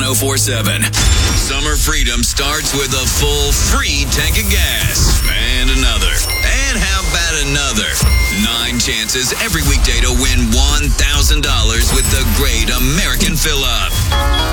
1047. Summer freedom starts with a full free tank of gas. And another. And how about another? 9 chances every weekday to win $1,000 with the Great American Fill-Up.